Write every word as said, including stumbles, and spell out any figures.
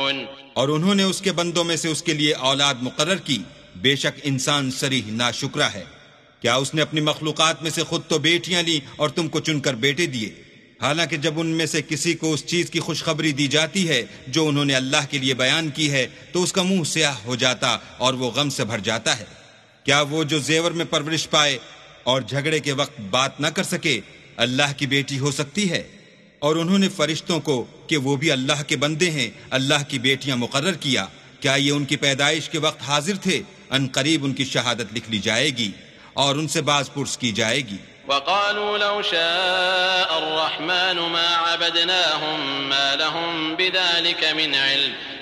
يعلمون और उन्होंने उसके बंदों में से उसके लिए औलाद मुकर्रर की, बेशक इंसान सरीह नाशुक्रा है। क्या उसने अपनी मखलूकात में से खुद तो बेटियां ली और तुमको चुनकर बेटे दिए, हालांकि जब उनमें से किसी को उस चीज की खुशखबरी दी जाती है जो उन्होंने अल्लाह के लिए बयान की है तो उसका मुंह स्याह हो जाता और वो गम से भर जाता है। क्या वो जो जेवर में परवरिश पाए और झगड़े के वक्त बात न कर सके अल्लाह की बेटी हो सकती है? और उन्होंने फरिश्तों को कि वो भी अल्लाह के बंदे हैं अल्लाह की बेटियां मुकर्रर किया। क्या ये उनकी पैदाइश के वक्त हाजिर थे? अन करीब उनकी शहादत लिख ली जाएगी और उनसे बाज पुर्स की जाएगी। वक़ालू लौ शाअ अर्रहमानु मा अबदनाहुम मा लहुम बिज़ालिका मिन इल्म